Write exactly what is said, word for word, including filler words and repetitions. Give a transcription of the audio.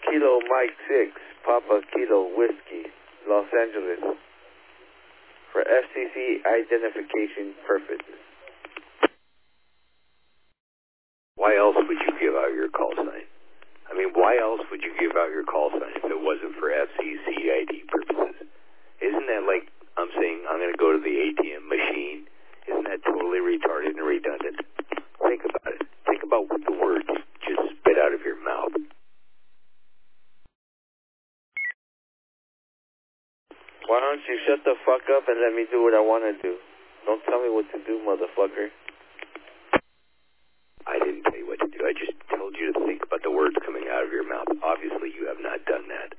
Kilo Mike six, Papa Kilo Whiskey, Los Angeles, for F C C identification purposes. Why else would you give out your call sign? I mean, why else would you give out your call sign if it wasn't for F C C I D purposes? Isn't that like I'm saying I'm going to go to the A T M machine? Isn't that totally retarded and redundant? Think about it. Think about what the words just spit out of your mouth. Why don't you shut the fuck up and let me do what I want to do? Don't tell me what to do, motherfucker. I didn't tell you what to do. I just told you to think about the words coming out of your mouth. Obviously, you have not done that.